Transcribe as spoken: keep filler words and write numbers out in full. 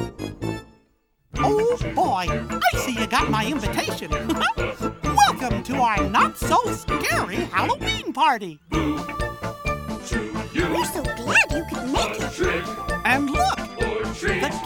Oh boy, I see you got my invitation. Welcome to our not-so-scary Halloween party. We're so glad you could make it. And look,